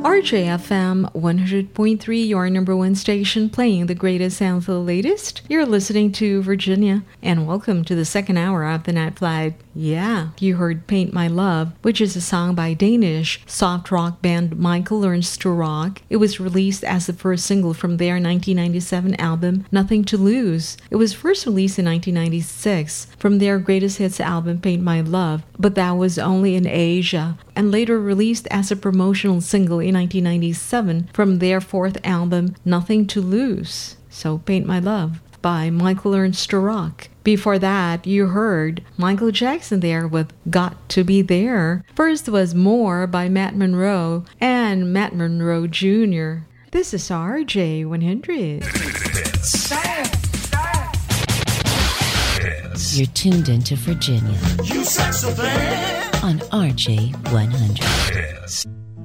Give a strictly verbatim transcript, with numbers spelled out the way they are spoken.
R J F M one hundred point three, your number one station, playing the greatest and the latest. You're listening to Virginia, and welcome to the second hour of the Night Flight. Yeah, you heard Paint My Love, which is a song by Danish soft rock band Michael Learns to Rock. It was released as the first single from their nineteen ninety-seven album, Nothing to Lose. It was first released in nineteen ninety-six from their greatest hits album, Paint My Love, but that was only in Asia, and later released as a promotional single in nineteen ninety-seven from their fourth album, Nothing to Lose. So, Paint My Love by Michael Learns to Rock. Before that, you heard Michael Jackson there with Got to Be There. First was More by Matt Monro and Matt Monro Junior This is R J one hundred. You're tuned into Virginia. You sex so bad. On R J one hundred.